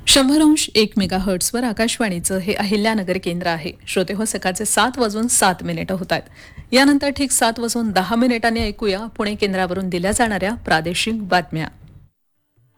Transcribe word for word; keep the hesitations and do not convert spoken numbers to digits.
शंभर अंश एक मेगाहर्ट्झवर आकाशवाणीचं हे अहिल्यानगर केंद्र आहे. श्रोते हो, सकाळचे सात वाजून सात मिनिटं होत आहेत. यानंतर ठीक सात वाजून दहा मिनिटांनी ऐकूया पुणे केंद्रावरून दिल्या जाणाऱ्या प्रादेशिक बातम्या.